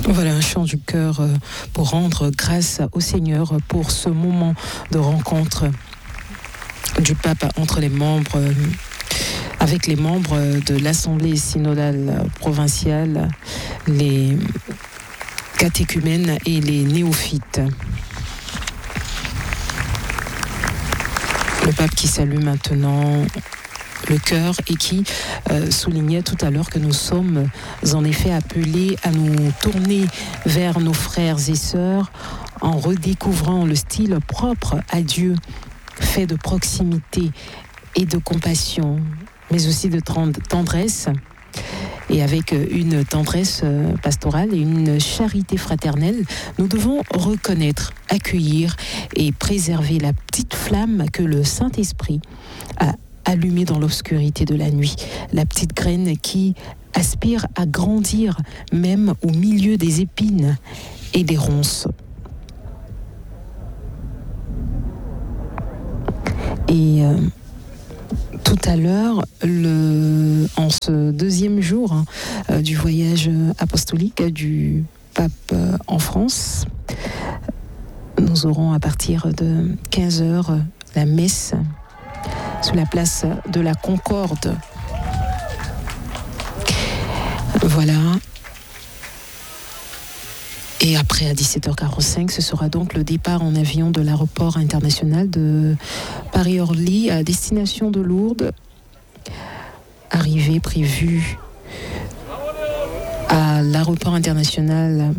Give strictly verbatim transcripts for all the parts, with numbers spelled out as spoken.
Voilà un chant du cœur pour rendre grâce au Seigneur pour ce moment de rencontre du pape entre les membres, avec les membres de l'Assemblée synodale provinciale, les catéchumènes et les néophytes. Le pape qui salue maintenant le cœur et qui euh, soulignait tout à l'heure que nous sommes en effet appelés à nous tourner vers nos frères et sœurs en redécouvrant le style propre à Dieu, fait de proximité et de compassion, mais aussi de tendresse, et avec une tendresse pastorale et une charité fraternelle. Nous devons reconnaître, accueillir et préserver la petite flamme que le Saint-Esprit a allumée dans l'obscurité de la nuit, la petite graine qui aspire à grandir même au milieu des épines et des ronces. Et euh, tout à l'heure, le, en ce deuxième jour hein, euh, du voyage apostolique du pape euh, en France, nous aurons à partir de quinze heures la messe sur la place de la Concorde. Voilà. Et après, à dix-sept heures quarante-cinq, ce sera donc le départ en avion de l'aéroport international de Paris-Orly à destination de Lourdes. Arrivée prévue à l'aéroport international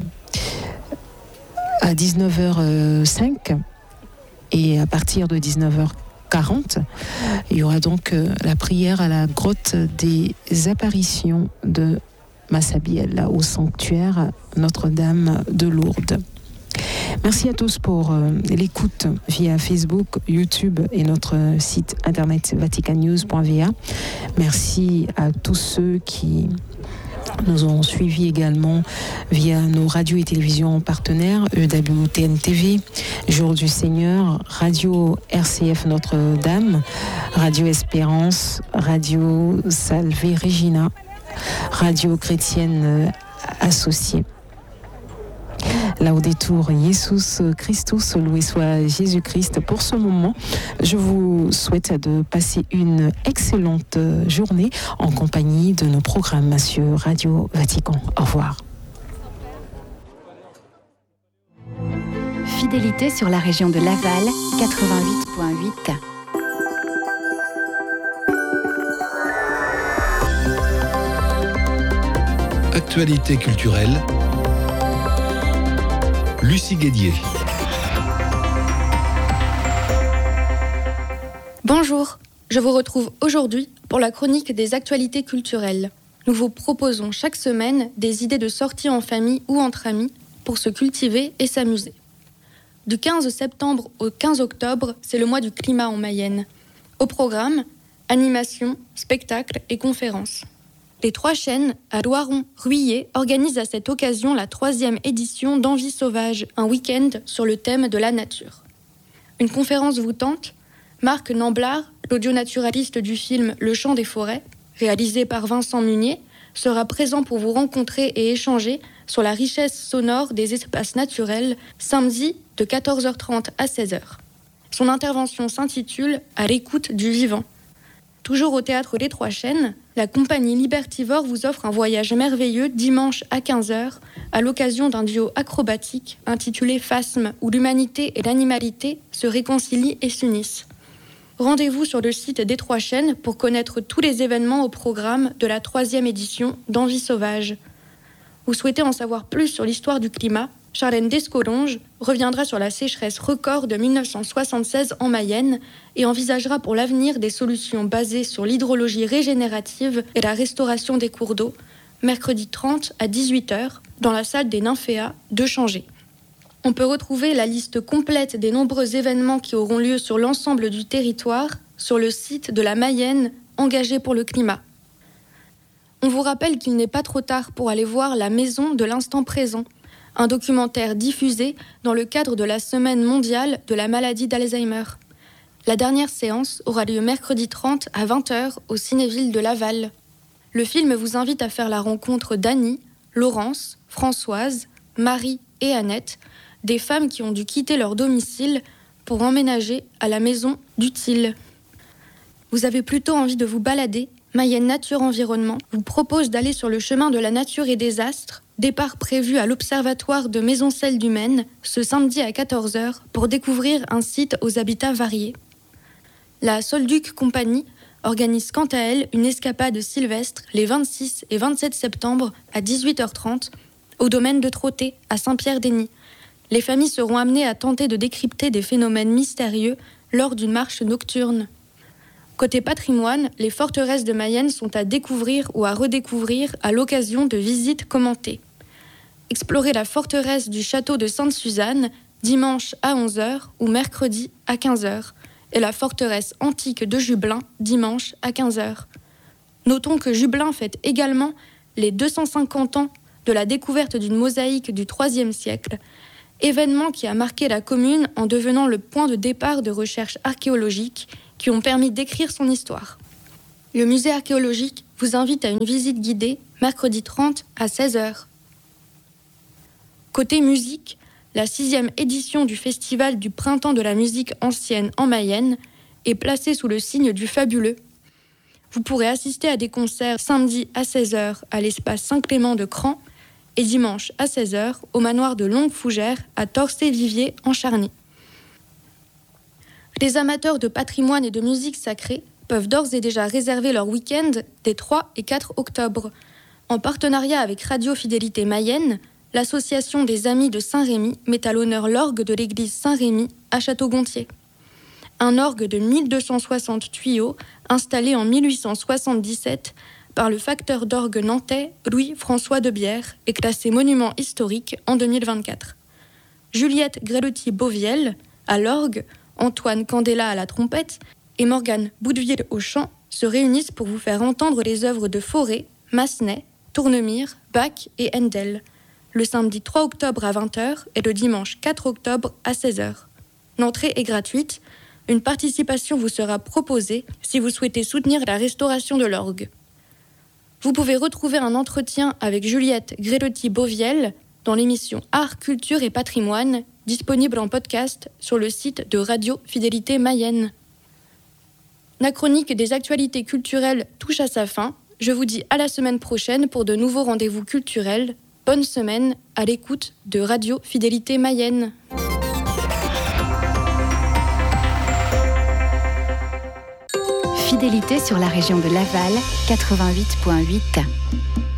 à dix-neuf heures cinq. Et à partir de dix-neuf heures quarante, il y aura donc la prière à la grotte des apparitions de Massabielle, là, au sanctuaire Notre-Dame de Lourdes. Merci à tous pour euh, l'écoute via Facebook, YouTube et notre site internet vatican news point v a. Merci à tous ceux qui nous ont suivis également via nos radios et télévisions partenaires, E W T N T V, Jour du Seigneur, Radio R C F Notre-Dame, Radio Espérance, Radio Salve Regina, Radio chrétienne associée. Laudetur Jesus Christus, loué soit Jésus-Christ. Pour ce moment, je vous souhaite de passer une excellente journée en compagnie de nos programmes sur Radio Vatican. Au revoir. Fidélité sur la région de Laval, quatre-vingt-huit point huit. Actualité culturelle, Lucie Guédier. Bonjour, je vous retrouve aujourd'hui pour la chronique des actualités culturelles. Nous vous proposons chaque semaine des idées de sorties en famille ou entre amis pour se cultiver et s'amuser. Du quinze septembre au quinze octobre, c'est le mois du climat en Mayenne. Au programme, animation, spectacles et conférences. Les Trois Chênes, à Loiron-Ruillé, organisent à cette occasion la troisième édition d'Envie sauvage, un week-end sur le thème de la nature. Une conférence vous tente ? Marc Namblard, l'audio-naturaliste du film Le Chant des forêts, réalisé par Vincent Munier, sera présent pour vous rencontrer et échanger sur la richesse sonore des espaces naturels, samedi de quatorze heures trente à seize heures. Son intervention s'intitule « À l'écoute du vivant ». Toujours au Théâtre des Trois Chênes, la compagnie Libertivore vous offre un voyage merveilleux dimanche à quinze heures à l'occasion d'un duo acrobatique intitulé Phasme, où l'humanité et l'animalité se réconcilient et s'unissent. Rendez-vous sur le site des Trois Chênes pour connaître tous les événements au programme de la troisième édition d'Envie sauvage. Vous souhaitez en savoir plus sur l'histoire du climat ? Charlène Descolonges reviendra sur la sécheresse record de dix-neuf cent soixante-seize en Mayenne et envisagera pour l'avenir des solutions basées sur l'hydrologie régénérative et la restauration des cours d'eau, mercredi trente à dix-huit heures, dans la salle des Nymphéas de Changé. On peut retrouver la liste complète des nombreux événements qui auront lieu sur l'ensemble du territoire sur le site de la Mayenne engagée pour le climat. On vous rappelle qu'il n'est pas trop tard pour aller voir La Maison de l'instant présent, un documentaire diffusé dans le cadre de la Semaine mondiale de la maladie d'Alzheimer. La dernière séance aura lieu mercredi trente à vingt heures au Cinéville de Laval. Le film vous invite à faire la rencontre d'Annie, Laurence, Françoise, Marie et Annette, des femmes qui ont dû quitter leur domicile pour emménager à la maison du Til. Vous avez plutôt envie de vous balader, Mayenne Nature Environnement vous propose d'aller sur le chemin de la nature et des astres, départ prévu à l'Observatoire de Maisoncelles du Maine, ce samedi à quatorze heures, pour découvrir un site aux habitats variés. La Solduc Compagnie organise quant à elle une escapade sylvestre les vingt-six et vingt-sept septembre à dix-huit heures trente au domaine de Trotté à Saint-Pierre-d'Eny. Les familles seront amenées à tenter de décrypter des phénomènes mystérieux lors d'une marche nocturne. Côté patrimoine, les forteresses de Mayenne sont à découvrir ou à redécouvrir à l'occasion de visites commentées. Explorez la forteresse du château de Sainte-Suzanne dimanche à onze heures ou mercredi à quinze heures et la forteresse antique de Jublain dimanche à quinze heures. Notons que Jublain fête également les deux cent cinquante ans de la découverte d'une mosaïque du troisième siècle, événement qui a marqué la commune en devenant le point de départ de recherches archéologiques qui ont permis d'écrire son histoire. Le musée archéologique vous invite à une visite guidée mercredi trente à seize heures. Côté musique, la sixième édition du Festival du Printemps de la musique ancienne en Mayenne est placée sous le signe du fabuleux. Vous pourrez assister à des concerts samedi à seize heures à l'espace Saint-Clément de Cran et dimanche à seize heures au manoir de Longue-Fougère à Torcé-Vivier en Charny. Les amateurs de patrimoine et de musique sacrée peuvent d'ores et déjà réserver leur week-end des trois et quatre octobre. En partenariat avec Radio Fidélité Mayenne, l'association des Amis de Saint-Rémy met à l'honneur l'orgue de l'église Saint-Rémy à Château-Gontier. Un orgue de mille deux cent soixante tuyaux installé en mille huit cent soixante-dix-sept par le facteur d'orgue nantais Louis-François de Bière est classé monument historique en deux mille vingt-quatre. Juliette Grélotti-Beauviel à l'orgue, Antoine Candela à la trompette et Morgane Boudeville au chant se réunissent pour vous faire entendre les œuvres de Fauré, Massenet, Tournemire, Bach et Handel, le samedi trois octobre à vingt heures et le dimanche quatre octobre à seize heures. L'entrée est gratuite. Une participation vous sera proposée si vous souhaitez soutenir la restauration de l'orgue. Vous pouvez retrouver un entretien avec Juliette Grélotti-Beauviel dans l'émission Art, Culture et Patrimoine, disponible en podcast sur le site de Radio Fidélité Mayenne. La chronique des actualités culturelles touche à sa fin. Je vous dis à la semaine prochaine pour de nouveaux rendez-vous culturels. Bonne semaine à l'écoute de Radio Fidélité Mayenne. Fidélité sur la région de Laval, quatre-vingt-huit virgule huit.